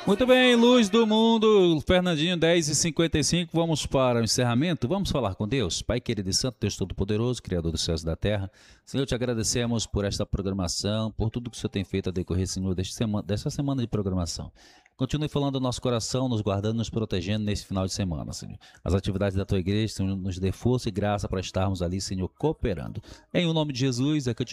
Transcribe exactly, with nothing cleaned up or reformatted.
Muito bem, luz do mundo, Fernandinho, dez e cinquenta e cinco, vamos para o encerramento, vamos falar com Deus. Pai querido e santo, Deus Todo-Poderoso, Criador dos céus e da terra, Senhor, te agradecemos por esta programação, por tudo que o Senhor tem feito a decorrer, Senhor, desta semana, desta semana de programação. Continue falando do nosso coração, nos guardando, nos protegendo nesse final de semana, Senhor. As atividades da Tua igreja, Senhor, nos dê força e graça para estarmos ali, Senhor, cooperando. Em o nome de Jesus, é que eu te